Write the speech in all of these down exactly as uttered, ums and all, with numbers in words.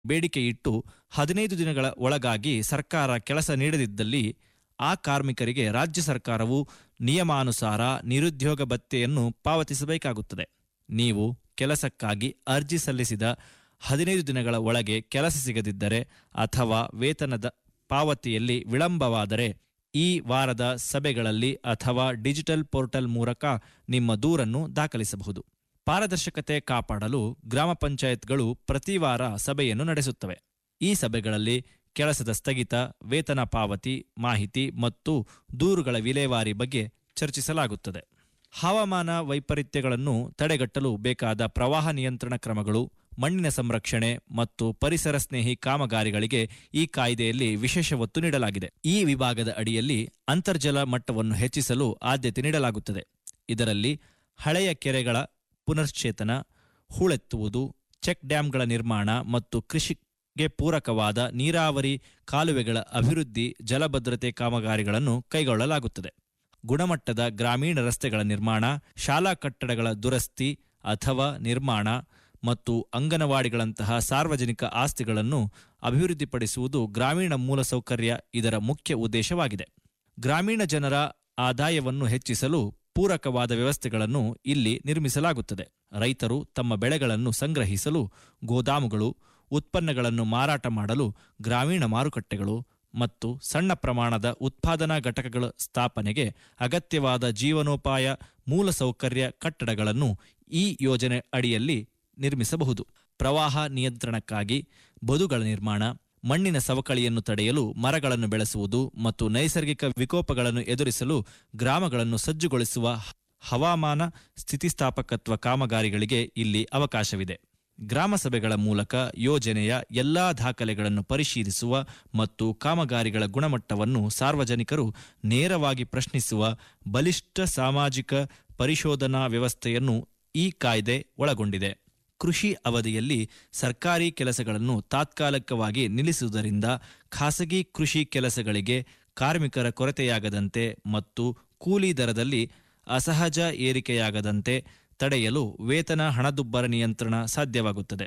ಬೇಡಿಕೆ ಇಟ್ಟು ಹದಿನೈದು ದಿನಗಳ ಒಳಗಾಗಿ ಸರ್ಕಾರ ಕೆಲಸ ನೀಡದಿದ್ದಲ್ಲಿ ಆ ಕಾರ್ಮಿಕರಿಗೆ ರಾಜ್ಯ ಸರ್ಕಾರವು ನಿಯಮಾನುಸಾರ ನಿರುದ್ಯೋಗ ಭತ್ಯೆಯನ್ನು ಪಾವತಿಸಬೇಕಾಗುತ್ತದೆ. ನೀವು ಕೆಲಸಕ್ಕಾಗಿ ಅರ್ಜಿ ಸಲ್ಲಿಸಿದ ಹದಿನೈದು ದಿನಗಳ ಒಳಗೆ ಕೆಲಸ ಸಿಗದಿದ್ದರೆ ಅಥವಾ ವೇತನದ ಪಾವತಿಯಲ್ಲಿ ವಿಳಂಬವಾದರೆ ಈ ವಾರದ ಸಭೆಗಳಲ್ಲಿ ಅಥವಾ ಡಿಜಿಟಲ್ ಪೋರ್ಟಲ್ ಮೂಲಕ ನಿಮ್ಮ ದೂರನ್ನು ದಾಖಲಿಸಬಹುದು. ಪಾರದರ್ಶಕತೆ ಕಾಪಾಡಲು ಗ್ರಾಮ ಪಂಚಾಯತ್ಗಳು ಪ್ರತಿ ವಾರ ಸಭೆಯನ್ನು ನಡೆಸುತ್ತವೆ. ಈ ಸಭೆಗಳಲ್ಲಿ ಕೆಲಸದ ಸ್ಥಗಿತ, ವೇತನ ಪಾವತಿ, ಮಾಹಿತಿ ಮತ್ತು ದೂರುಗಳ ವಿಲೇವಾರಿ ಬಗ್ಗೆ ಚರ್ಚಿಸಲಾಗುತ್ತದೆ. ಹವಾಮಾನ ವೈಪರೀತ್ಯಗಳನ್ನು ತಡೆಗಟ್ಟಲು ಬೇಕಾದ ಪ್ರವಾಹ ನಿಯಂತ್ರಣ ಕ್ರಮಗಳು, ಮಣ್ಣಿನ ಸಂರಕ್ಷಣೆ ಮತ್ತು ಪರಿಸರ ಸ್ನೇಹಿ ಕಾಮಗಾರಿಗಳಿಗೆ ಈ ಕಾಯ್ದೆಯಲ್ಲಿ ವಿಶೇಷ ಒತ್ತು ನೀಡಲಾಗಿದೆ. ಈ ವಿಭಾಗದ ಅಡಿಯಲ್ಲಿ ಅಂತರ್ಜಲ ಮಟ್ಟವನ್ನು ಹೆಚ್ಚಿಸಲು ಆದ್ಯತೆ ನೀಡಲಾಗುತ್ತದೆ. ಇದರಲ್ಲಿ ಹಳೆಯ ಕೆರೆಗಳ ಪುನಶ್ಚೇತನ, ಹೂಳೆತ್ತುವುದು, ಚೆಕ್ ಡ್ಯಾಂಗಳ ನಿರ್ಮಾಣ ಮತ್ತು ಕೃಷಿಗೆ ಪೂರಕವಾದ ನೀರಾವರಿ ಕಾಲುವೆಗಳ ಅಭಿವೃದ್ಧಿ, ಜಲಭದ್ರತೆ ಕಾಮಗಾರಿಗಳನ್ನು ಕೈಗೊಳ್ಳಲಾಗುತ್ತದೆ. ಗುಣಮಟ್ಟದ ಗ್ರಾಮೀಣ ರಸ್ತೆಗಳ ನಿರ್ಮಾಣ, ಶಾಲಾ ಕಟ್ಟಡಗಳ ದುರಸ್ತಿ ಅಥವಾ ನಿರ್ಮಾಣ ಮತ್ತು ಅಂಗನವಾಡಿಗಳಂತಹ ಸಾರ್ವಜನಿಕ ಆಸ್ತಿಗಳನ್ನು ಅಭಿವೃದ್ಧಿಪಡಿಸುವುದು ಗ್ರಾಮೀಣ ಮೂಲಸೌಕರ್ಯ ಇದರ ಮುಖ್ಯ ಉದ್ದೇಶವಾಗಿದೆ. ಗ್ರಾಮೀಣ ಜನರ ಆದಾಯವನ್ನು ಹೆಚ್ಚಿಸಲು ಪೂರಕವಾದ ವ್ಯವಸ್ಥೆಗಳನ್ನು ಇಲ್ಲಿ ನಿರ್ಮಿಸಲಾಗುತ್ತದೆ. ರೈತರು ತಮ್ಮ ಬೆಳೆಗಳನ್ನು ಸಂಗ್ರಹಿಸಲು ಗೋದಾಮುಗಳು, ಉತ್ಪನ್ನಗಳನ್ನು ಮಾರಾಟ ಮಾಡಲು ಗ್ರಾಮೀಣ ಮಾರುಕಟ್ಟೆಗಳು ಮತ್ತು ಸಣ್ಣ ಪ್ರಮಾಣದ ಉತ್ಪಾದನಾ ಘಟಕಗಳ ಸ್ಥಾಪನೆಗೆ ಅಗತ್ಯವಾದ ಜೀವನೋಪಾಯ ಮೂಲಸೌಕರ್ಯ ಕಟ್ಟಡಗಳನ್ನು ಈ ಯೋಜನೆ ಅಡಿಯಲ್ಲಿ ನಿರ್ಮಿಸಬಹುದು. ಪ್ರವಾಹ ನಿಯಂತ್ರಣಕ್ಕಾಗಿ ಬದುಗಳ ನಿರ್ಮಾಣ, ಮಣ್ಣಿನ ಸವಕಳಿಯನ್ನು ತಡೆಯಲು ಮರಗಳನ್ನು ಬೆಳೆಸುವುದು ಮತ್ತು ನೈಸರ್ಗಿಕ ವಿಕೋಪಗಳನ್ನು ಎದುರಿಸಲು ಗ್ರಾಮಗಳನ್ನು ಸಜ್ಜುಗೊಳಿಸುವ ಹವಾಮಾನ ಸ್ಥಿತಿಸ್ಥಾಪಕತ್ವ ಕಾಮಗಾರಿಗಳಿಗೆ ಇಲ್ಲಿ ಅವಕಾಶವಿದೆ. ಗ್ರಾಮ ಸಭೆಗಳ ಮೂಲಕ ಯೋಜನೆಯ ಎಲ್ಲಾ ದಾಖಲೆಗಳನ್ನು ಪರಿಶೀಲಿಸುವ ಮತ್ತು ಕಾಮಗಾರಿಗಳ ಗುಣಮಟ್ಟವನ್ನು ಸಾರ್ವಜನಿಕರು ನೇರವಾಗಿ ಪ್ರಶ್ನಿಸುವ ಬಲಿಷ್ಠ ಸಾಮಾಜಿಕ ಪರಿಶೋಧನಾ ವ್ಯವಸ್ಥೆಯನ್ನು ಈ ಕಾಯ್ದೆ ಒಳಗೊಂಡಿದೆ. ಕೃಷಿ ಅವಧಿಯಲ್ಲಿ ಸರ್ಕಾರಿ ಕೆಲಸಗಳನ್ನು ತಾತ್ಕಾಲಿಕವಾಗಿ ನಿಲ್ಲಿಸುವುದರಿಂದ ಖಾಸಗಿ ಕೃಷಿ ಕೆಲಸಗಳಿಗೆ ಕಾರ್ಮಿಕರ ಕೊರತೆಯಾಗದಂತೆ ಮತ್ತು ಕೂಲಿ ದರದಲ್ಲಿ ಅಸಹಜ ಏರಿಕೆಯಾಗದಂತೆ ತಡೆಯಲು ವೇತನ ಹಣದುಬ್ಬರ ನಿಯಂತ್ರಣ ಸಾಧ್ಯವಾಗುತ್ತದೆ.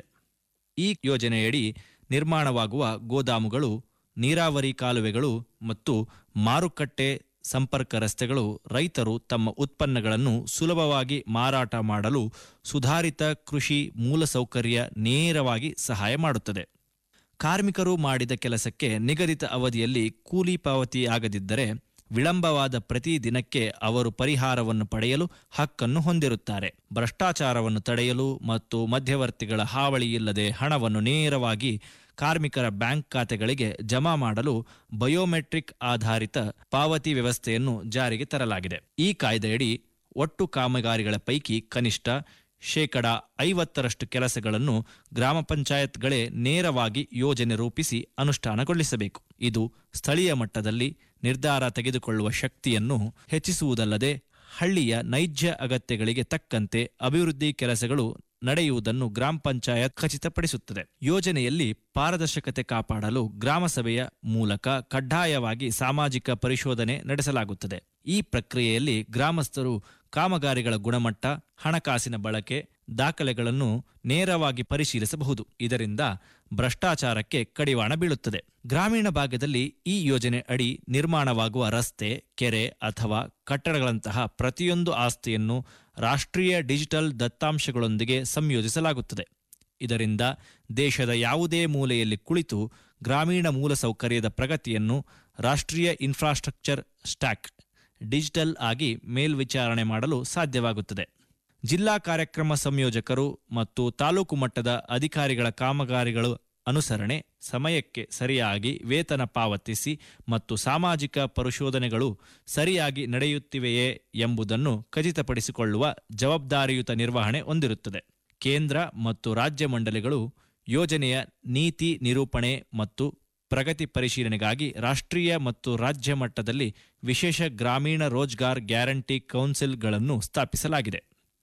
ಈ ಯೋಜನೆಯಡಿ ನಿರ್ಮಾಣವಾಗುವ ಗೋದಾಮುಗಳು, ನೀರಾವರಿ ಕಾಲುವೆಗಳು ಮತ್ತು ಮಾರುಕಟ್ಟೆ ಸಂಪರ್ಕ ರಸ್ತೆಗಳು ರೈತರು ತಮ್ಮ ಉತ್ಪನ್ನಗಳನ್ನು ಸುಲಭವಾಗಿ ಮಾರಾಟ ಮಾಡಲು ಸುಧಾರಿತ ಕೃಷಿ ಮೂಲಸೌಕರ್ಯ ನೇರವಾಗಿ ಸಹಾಯ ಮಾಡುತ್ತದೆ. ಕಾರ್ಮಿಕರು ಮಾಡಿದ ಕೆಲಸಕ್ಕೆ ನಿಗದಿತ ಅವಧಿಯಲ್ಲಿ ಕೂಲಿ ಪಾವತಿಯಾಗದಿದ್ದರೆ ವಿಳಂಬವಾದ ಪ್ರತಿ ದಿನಕ್ಕೆ ಅವರು ಪರಿಹಾರವನ್ನು ಪಡೆಯಲು ಹಕ್ಕನ್ನು ಹೊಂದಿರುತ್ತಾರೆ. ಭ್ರಷ್ಟಾಚಾರವನ್ನು ತಡೆಯಲು ಮತ್ತು ಮಧ್ಯವರ್ತಿಗಳ ಹಾವಳಿ ಇಲ್ಲದೆ ಹಣವನ್ನು ನೇರವಾಗಿ ಕಾರ್ಮಿಕರ ಬ್ಯಾಂಕ್ ಖಾತೆಗಳಿಗೆ ಜಮಾ ಮಾಡಲು ಬಯೋಮೆಟ್ರಿಕ್ ಆಧಾರಿತ ಪಾವತಿ ವ್ಯವಸ್ಥೆಯನ್ನು ಜಾರಿಗೆ ತರಲಾಗಿದೆ. ಈ ಕಾಯ್ದೆಯಡಿ ಒಟ್ಟು ಕಾಮಗಾರಿಗಳ ಪೈಕಿ ಕನಿಷ್ಠ ಶೇಕಡ ಐವತ್ತರಷ್ಟು ಕೆಲಸಗಳನ್ನು ಗ್ರಾಮ ಪಂಚಾಯತ್ಗಳೇ ನೇರವಾಗಿ ಯೋಜನೆ ರೂಪಿಸಿ ಅನುಷ್ಠಾನಗೊಳಿಸಬೇಕು. ಇದು ಸ್ಥಳೀಯ ಮಟ್ಟದಲ್ಲಿ ನಿರ್ಧಾರ ತೆಗೆದುಕೊಳ್ಳುವ ಶಕ್ತಿಯನ್ನು ಹೆಚ್ಚಿಸುವುದಲ್ಲದೆ ಹಳ್ಳಿಯ ನೈಜ ಅಗತ್ಯಗಳಿಗೆ ತಕ್ಕಂತೆ ಅಭಿವೃದ್ಧಿ ಕೆಲಸಗಳು ನಡೆಯುವುದನ್ನು ಗ್ರಾಮ ಪಂಚಾಯತ್ ಖಚಿತಪಡಿಸುತ್ತದೆ. ಯೋಜನೆಯಲ್ಲಿ ಪಾರದರ್ಶಕತೆ ಕಾಪಾಡಲು ಗ್ರಾಮ ಸಭೆಯ ಮೂಲಕ ಕಡ್ಡಾಯವಾಗಿ ಸಾಮಾಜಿಕ ಪರಿಶೋಧನೆ ನಡೆಸಲಾಗುತ್ತದೆ. ಈ ಪ್ರಕ್ರಿಯೆಯಲ್ಲಿ ಗ್ರಾಮಸ್ಥರು ಕಾಮಗಾರಿಗಳ ಗುಣಮಟ್ಟ, ಹಣಕಾಸಿನ ಬಳಕೆ, ದಾಖಲೆಗಳನ್ನು ನೇರವಾಗಿ ಪರಿಶೀಲಿಸಬಹುದು. ಇದರಿಂದ ಭ್ರಷ್ಟಾಚಾರಕ್ಕೆ ಕಡಿವಾಣ ಬೀಳುತ್ತದೆ. ಗ್ರಾಮೀಣ ಭಾಗದಲ್ಲಿ ಈ ಯೋಜನೆ ಅಡಿ ನಿರ್ಮಾಣವಾಗುವ ರಸ್ತೆ, ಕೆರೆ ಅಥವಾ ಕಟ್ಟಡಗಳಂತಹ ಪ್ರತಿಯೊಂದು ಆಸ್ತಿಯನ್ನು ರಾಷ್ಟ್ರೀಯ ಡಿಜಿಟಲ್ ದತ್ತಾಂಶಗಳೊಂದಿಗೆ ಸಂಯೋಜಿಸಲಾಗುತ್ತದೆ. ಇದರಿಂದ ದೇಶದ ಯಾವುದೇ ಮೂಲೆಯಲ್ಲಿ ಕುಳಿತು ಗ್ರಾಮೀಣ ಮೂಲಸೌಕರ್ಯದ ಪ್ರಗತಿಯನ್ನು ರಾಷ್ಟ್ರೀಯ ಇನ್ಫ್ರಾಸ್ಟ್ರಕ್ಚರ್ ಸ್ಟ್ಯಾಕ್ ಡಿಜಿಟಲ್ ಆಗಿ ಮೇಲ್ವಿಚಾರಣೆ ಮಾಡಲು ಸಾಧ್ಯವಾಗುತ್ತದೆ. ಜಿಲ್ಲಾ ಕಾರ್ಯಕ್ರಮ ಸಂಯೋಜಕರು ಮತ್ತು ತಾಲೂಕು ಮಟ್ಟದ ಅಧಿಕಾರಿಗಳ ಕಾಮಗಾರಿಗಳು ಅನುಸರಣೆ, ಸಮಯಕ್ಕೆ ಸರಿಯಾಗಿ ವೇತನ ಪಾವತಿಸಿ ಮತ್ತು ಸಾಮಾಜಿಕ ಪರಿಶೋಧನೆಗಳು ಸರಿಯಾಗಿ ನಡೆಯುತ್ತಿವೆಯೇ ಎಂಬುದನ್ನು ಖಚಿತಪಡಿಸಿಕೊಳ್ಳುವ ಜವಾಬ್ದಾರಿಯುತ ನಿರ್ವಹಣೆ ಹೊಂದಿರುತ್ತದೆ. ಕೇಂದ್ರ ಮತ್ತು ರಾಜ್ಯ ಮಂಡಳಿಗಳು ಯೋಜನೆಯ ನೀತಿ ನಿರೂಪಣೆ ಮತ್ತು ಪ್ರಗತಿ ಪರಿಶೀಲನೆಗಾಗಿ ರಾಷ್ಟ್ರೀಯ ಮತ್ತು ರಾಜ್ಯ ಮಟ್ಟದಲ್ಲಿ ವಿಶೇಷ ಗ್ರಾಮೀಣ ರೋಜ್ಗಾರ್ ಗ್ಯಾರಂಟಿ ಕೌನ್ಸಿಲ್ಗಳನ್ನು ಸ್ಥಾಪಿಸಲಾಗಿದೆ.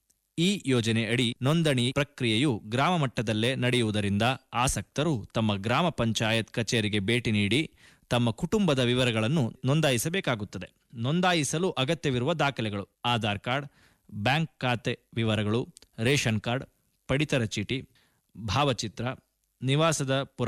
ಈ ಯೋಜನೆ ಅಡಿ ನೋಂದಣಿ ಪ್ರಕ್ರಿಯೆಯು ಗ್ರಾಮ ಮಟ್ಟದಲ್ಲೇ ನಡೆಯುವುದರಿಂದ ಆಸಕ್ತರು ತಮ್ಮ ಗ್ರಾಮ ಪಂಚಾಯತ್ ಕಚೇರಿಗೆ ಭೇಟಿ ನೀಡಿ ತಮ್ಮ ಕುಟುಂಬದ ವಿವರಗಳನ್ನು ನೋಂದಾಯಿಸಬೇಕಾಗುತ್ತದೆ. ನೋಂದಾಯಿಸಲು ಅಗತ್ಯವಿರುವ ದಾಖಲೆಗಳು: ಆಧಾರ್ ಕಾರ್ಡ್, ಬ್ಯಾಂಕ್ ಖಾತೆ ವಿವರಗಳು, ರೇಷನ್ ಕಾರ್ಡ್, ಪಡಿತರ ಚೀಟಿ, ಭಾವಚಿತ್ರ, ನಿವಾಸದ